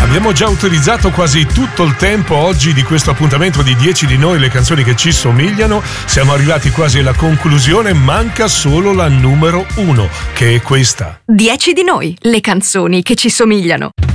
Abbiamo già utilizzato quasi tutto il tempo oggi di questo appuntamento di 10 di noi, le canzoni che ci somigliano. Siamo arrivati quasi alla conclusione, manca solo la numero 1, che è questa. 10 di noi, le canzoni che ci somigliano.